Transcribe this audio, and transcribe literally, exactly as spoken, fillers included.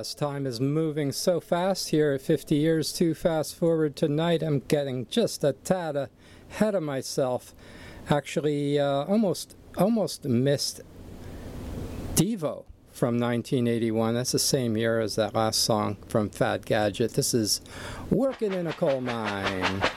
Yes, time is moving so fast here at fifty years too fast forward tonight. I'm getting just a tad ahead of myself. Actually, uh, almost almost missed Devo from nineteen eighty-one. That's the same year as that last song from Fad Gadget. This is Working in a Coal Mine.